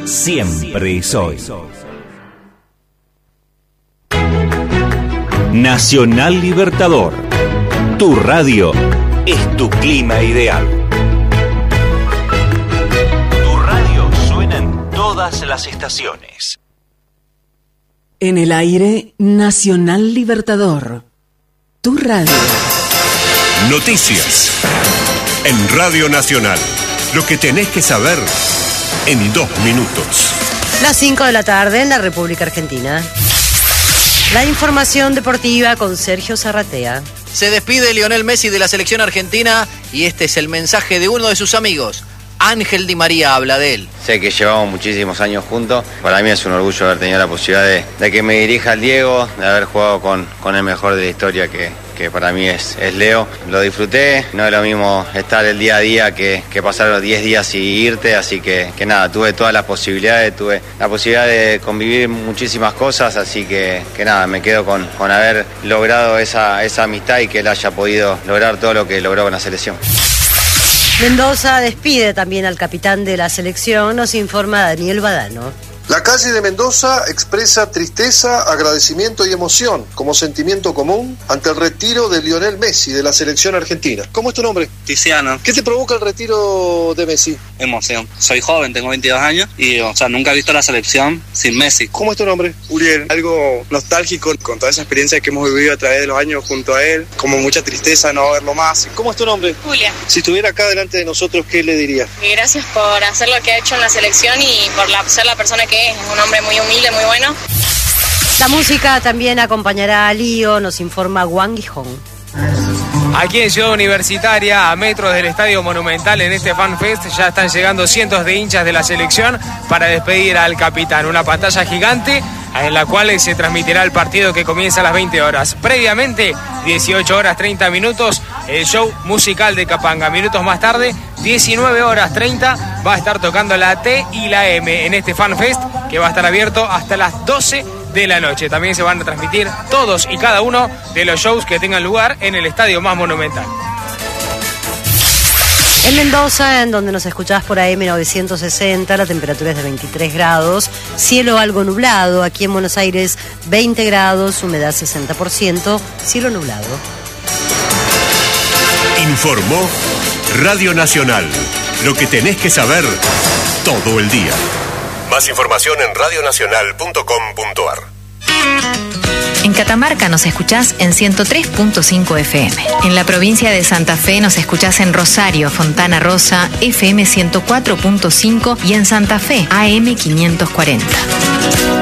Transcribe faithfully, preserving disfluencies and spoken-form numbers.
siempre es hoy. Nacional Libertador. Tu radio es tu clima ideal. Tu radio suena en todas las estaciones. En el aire, Nacional Libertador. Tu radio. Noticias. En Radio Nacional. Lo que tenés que saber en dos minutos. Las cinco de la tarde en la República Argentina. La información deportiva con Sergio Zarratea. Se despide Lionel Messi de la selección argentina y este es el mensaje de uno de sus amigos. Ángel Di María habla de él. Sé que llevamos muchísimos años juntos. Para mí es un orgullo haber tenido la posibilidad de, de que me dirija el Diego, de haber jugado con, con el mejor de la historia que, que para mí es, es Leo. Lo disfruté, no es lo mismo estar el día a día que, que pasar los diez días y irte, así que, que nada, tuve todas las posibilidades, tuve la posibilidad de convivir muchísimas cosas, así que, que nada, me quedo con, con haber logrado esa, esa amistad y que él haya podido lograr todo lo que logró con la selección. Mendoza despide también al capitán de la selección, nos informa Daniel Badano. La calle de Mendoza expresa tristeza, agradecimiento y emoción como sentimiento común ante el retiro de Lionel Messi de la selección argentina. ¿Cómo es tu nombre? Tiziano. ¿Qué te provoca el retiro de Messi? Emoción. Soy joven, tengo veintidós años y, o sea, nunca he visto la selección sin Messi. ¿Cómo es tu nombre? Uriel. Algo nostálgico con toda esa experiencia que hemos vivido a través de los años junto a él. Como mucha tristeza no verlo más. ¿Cómo es tu nombre? Julia. Si estuviera acá delante de nosotros, ¿qué le dirías? Y gracias por hacer lo que ha hecho en la selección y por la, ser la persona que es. Es un hombre muy humilde, muy bueno. La música también acompañará a Lío, nos informa Wang Guijón. Aquí en Ciudad Universitaria, a metros del Estadio Monumental, en este FanFest, ya están llegando cientos de hinchas de la selección para despedir al capitán. Una pantalla gigante en la cual se transmitirá el partido que comienza a las veinte horas. Previamente, dieciocho horas treinta minutos, el show musical de Capanga. Minutos más tarde, diecinueve horas treinta, va a estar tocando la T y la M en este FanFest, que va a estar abierto hasta las doce de la noche. También se van a transmitir todos y cada uno de los shows que tengan lugar en el estadio más monumental. En Mendoza, en donde nos escuchás por A M novecientos sesenta, la temperatura es de veintitrés grados, cielo algo nublado. Aquí en Buenos Aires, veinte grados, humedad sesenta por ciento, cielo nublado. Informó Radio Nacional. Lo que tenés que saber todo el día. Más información en radio nacional punto com punto a r. En Catamarca nos escuchás en ciento tres punto cinco F M. En la provincia de Santa Fe nos escuchás en Rosario, Fontana Rosa, F M ciento cuatro punto cinco y en Santa Fe, A M quinientos cuarenta.